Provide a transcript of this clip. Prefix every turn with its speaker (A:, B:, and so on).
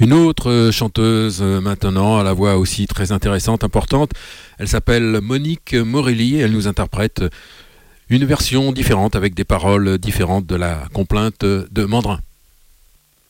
A: Une autre chanteuse maintenant, à la voix aussi très intéressante, importante, elle s'appelle Monique Morelli et elle nous interprète une version différente avec des paroles différentes de la complainte de Mandrin.